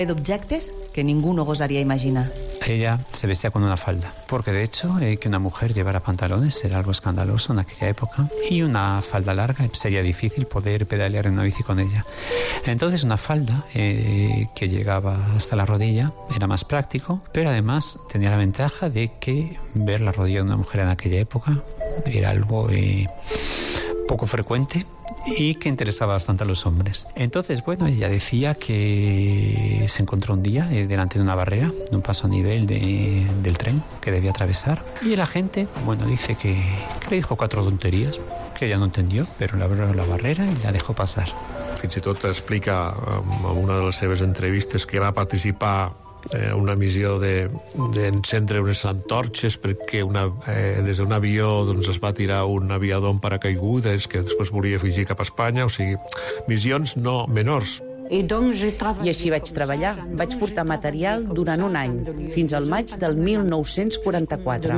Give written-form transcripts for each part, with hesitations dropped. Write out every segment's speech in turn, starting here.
de objetos que ningú no gosaría imaginar. Ella se vestía con una falda, porque de hecho que una mujer llevara pantalones era algo escandaloso en aquella época, y una falda larga sería difícil poder pedalear en una bici con ella. Entonces una falda que llegaba hasta la rodilla era más práctico, pero además tenía la ventaja de que ver la rodilla de una mujer en aquella época era algo poco frecuente y que interesaba bastante a los hombres. Entonces, bueno, ella decía que se encontró un día delante de una barrera, de un paso a nivel del tren que debía atravesar, y la gente, bueno, dice que le dijo 4 tonterías que ella no entendió, però le abrió la barrera i la dejó passar. Fins i tot explica en una de les seves entrevistes que va participar una missió d'encendre unes antorxes perquè des d'un avió doncs, es va tirar un aviador en paracaigudes que després volia fugir cap a Espanya, o sigui, missions no menors. I així vaig treballar. Vaig portar material durant un any, fins al maig del 1944.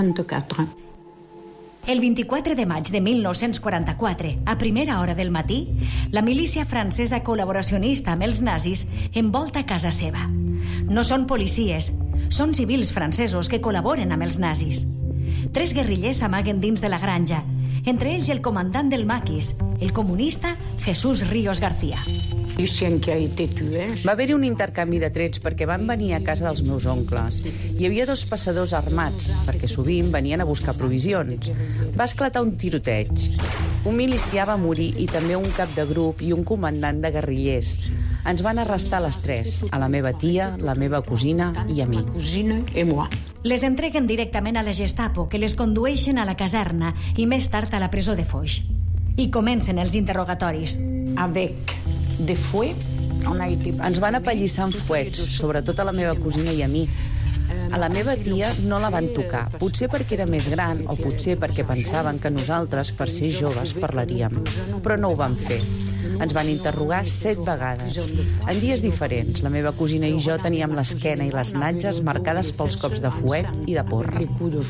El 24 de maig de 1944, a primera hora del matí, la milícia francesa col·laboracionista amb els nazis envolta casa seva. No són policies, són civils francesos que col·laboren amb els nazis. 3 guerrillers s'amaguen dins de la granja, entre ells el comandant del maquis, el comunista Jesús Ríos García. Va haver-hi un intercanvi de trets perquè van venir a casa dels meus oncles. Hi havia 2 passadors armats, perquè sovint venien a buscar provisions. Va esclatar un tiroteig. Un milicià va morir i també un cap de grup i un comandant de guerrillers. Ens van arrestar a les 3, a la meva tia, la meva cosina i a mi. Les entreguen directament a la Gestapo, que les condueixen a la caserna i més tard a la presó de Foix. I comencen els interrogatoris. Ens van apallissar amb fuets, sobretot a la meva cosina i a mi. A la meva tia no la van tocar, potser perquè era més gran o potser perquè pensaven que nosaltres, per ser joves, parlaríem. Però no ho vam fer. Ens van interrogar 7 vegades. En dies diferents, la meva cosina i jo teníem l'esquena i les natges marcades pels cops de fuet i de porra.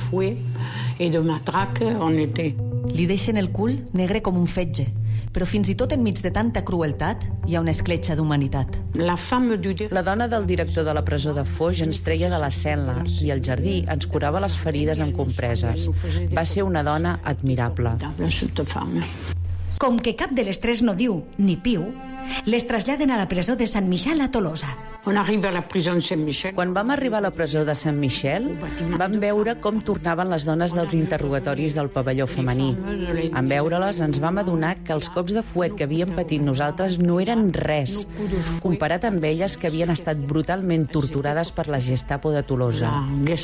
Li deixen el cul negre com un fetge, però fins i tot enmig de tanta crueltat hi ha una escletxa d'humanitat. La dona del director de la presó de Foix ens treia de la cel·la i al jardí ens curava les ferides amb compreses. Va ser una dona admirable. Com que cap de les 3 no diu ni piu, les traslladen a la presó de Sant Michel a Tolosa. Quan vam arribar a la presó de Sant Michel, vam veure com tornaven les dones dels interrogatoris del pavelló femení. En veure-les ens vam adonar que els cops de fuet que havíem patit nosaltres no eren res, comparat amb elles que havien estat brutalment torturades per la Gestapo de Tolosa.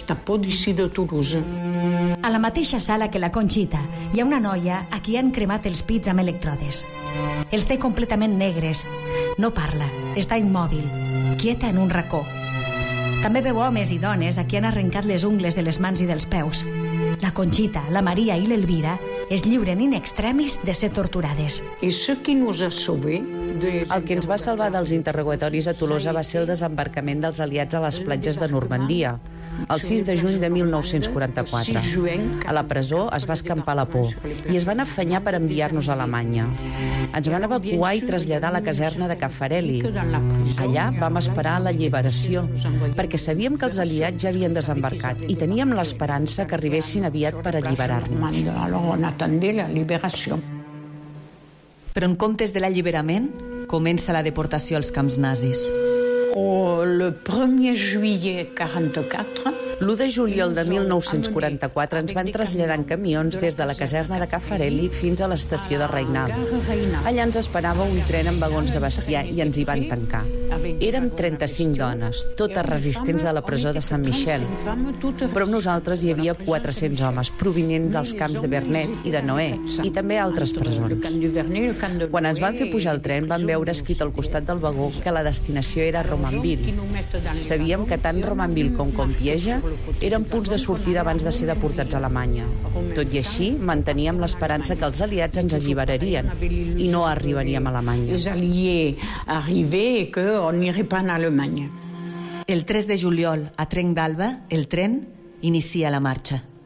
A la mateixa sala que la Conxita hi ha una noia a qui han cremat els pits amb elèctrodes. Els té completament negres. No parla, està immòbil, quieta en un racó. També veu homes i dones a qui han arrencat les ungles de les mans i dels peus. La Conxita, la Maria i l'Elvira es lliuren in extremis de ser torturades. El que ens va salvar dels interrogatoris a Tolosa va ser el desembarcament dels aliats a les platges de Normandia, el 6 de juny de 1944. A la presó es va escampar la por i es van afanyar per enviar-nos a Alemanya. Ens van evacuar i traslladar a la caserna de Caffarelli. Allà vam esperar l'alliberació, perquè sabíem que els aliats ja havien desembarcat i teníem l'esperança que arribessin aviat per alliberar-nos. Però en comptes de l'alliberament, comença la deportació als camps nazis. Le 1er juillet 44, l'1 de juliol de 1944 ens van traslladar en camions des de la caserna de Caffarelli fins a l'estació de Reinal. Allà ens esperava un tren amb vagons de bestiar i ens hi van tancar. Érem 35 dones, totes resistents de la presó de Sant Michel. Però amb nosaltres hi havia 400 homes provinents dels camps de Vernet i de Noé i també altres presons. Quan ens van fer pujar al tren vam veure escrit al costat del vagó que la destinació era Romanville. Sabíem que tant Romanville com Compiègne eren punts de sortida abans de ser deportats a Alemanya. Tot i així, manteníem l'esperança que els aliats ens alliberarien i no arribaríem a Alemanya. El 3 de juliol, a Trenc d'Alba, el tren inicia la marxa.